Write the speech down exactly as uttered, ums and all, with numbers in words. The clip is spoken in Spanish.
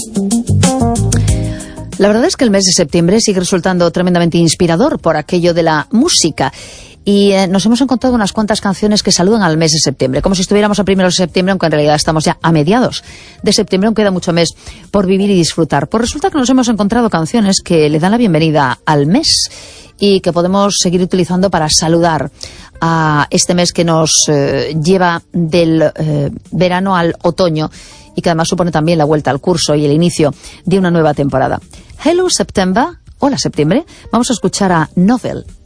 La verdad es que el mes de septiembre sigue resultando tremendamente inspirador por aquello de la música. Y eh, nos hemos encontrado unas cuantas canciones que saludan al mes de septiembre, como si estuviéramos a primeros de septiembre, aunque en realidad estamos ya a mediados de septiembre, aunque queda mucho mes por vivir y disfrutar. Pues resulta que nos hemos encontrado canciones que le dan la bienvenida al mes y que podemos seguir utilizando para saludar a este mes que nos eh, lleva del eh, verano al otoño y que además supone también la vuelta al curso y el inicio de una nueva temporada. Hello September, hola septiembre, vamos a escuchar a Novel.